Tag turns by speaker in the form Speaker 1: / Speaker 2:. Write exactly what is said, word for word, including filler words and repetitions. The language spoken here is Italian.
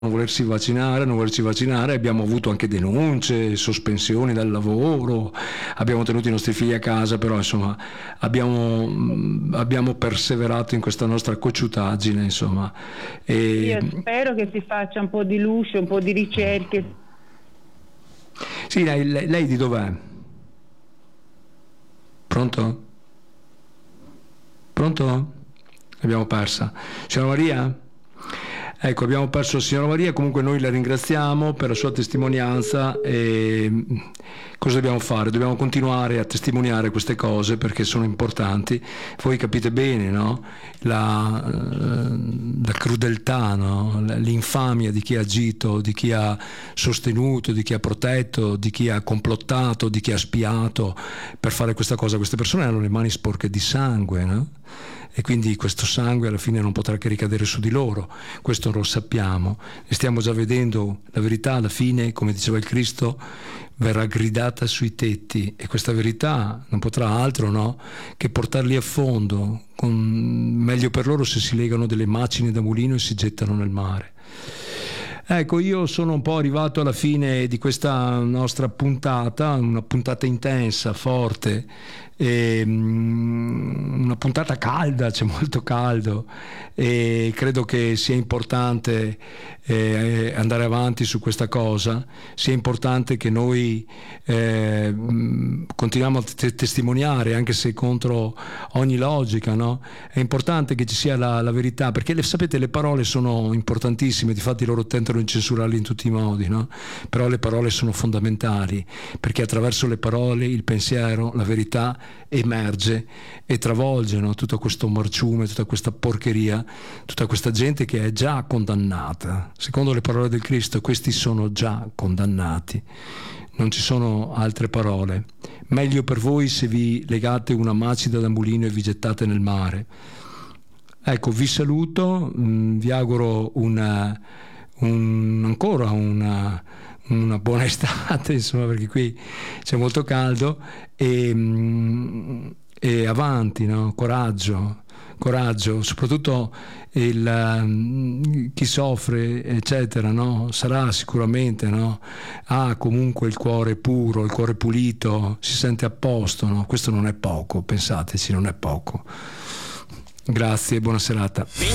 Speaker 1: non volersi vaccinare, non volersi vaccinare, abbiamo avuto anche denunce, sospensioni dal lavoro, abbiamo tenuto i nostri figli a casa, però insomma abbiamo, abbiamo perseverato in questa nostra cocciutaggine, insomma. E...
Speaker 2: Io spero che si faccia un po' di luce, un po' di ricerche.
Speaker 1: Sì, lei, lei, lei di dov'è? Pronto? Pronto? L'abbiamo persa. Signora Maria? Ecco, abbiamo perso la signora Maria, comunque noi la ringraziamo per la sua testimonianza e cosa dobbiamo fare? Dobbiamo continuare a testimoniare queste cose perché sono importanti. Voi capite bene, no? La, la crudeltà, no? L'infamia di chi ha agito, di chi ha sostenuto, di chi ha protetto, di chi ha complottato, di chi ha spiato per fare questa cosa. Queste persone hanno le mani sporche di sangue, no? E quindi questo sangue alla fine non potrà che ricadere su di loro, questo lo sappiamo, e stiamo già vedendo la verità alla fine, come diceva il Cristo, verrà gridata sui tetti, e questa verità non potrà altro, no, che portarli a fondo, con... meglio per loro se si legano delle macine da mulino e si gettano nel mare. Ecco, io sono un po' arrivato alla fine di questa nostra puntata, una puntata intensa, forte, e, um, una puntata calda, c'è molto caldo, e credo che sia importante eh, andare avanti su questa cosa, sia importante che noi eh, continuiamo a te- testimoniare, anche se contro ogni logica, no? È importante che ci sia la, la verità, perché le, sapete, le parole sono importantissime, difatti loro tentano di censurarle in tutti i modi, no? Però le parole sono fondamentali, perché attraverso le parole il pensiero, la verità emerge e travolge, no? Tutto questo marciume, tutta questa porcheria, tutta questa gente che è già condannata. Secondo le parole del Cristo, questi sono già condannati, non ci sono altre parole. Meglio per voi se vi legate una macida da mulino e vi gettate nel mare. Ecco, vi saluto, mh, vi auguro una, un, ancora una, una buona estate, insomma, perché qui c'è molto caldo, e, mh, e avanti, no? Coraggio, coraggio, soprattutto il, chi soffre, eccetera, no? Sarà sicuramente, no? Ha comunque il cuore puro, il cuore pulito, si sente a posto, no? Questo non è poco, pensateci, non è poco. Grazie, buona serata.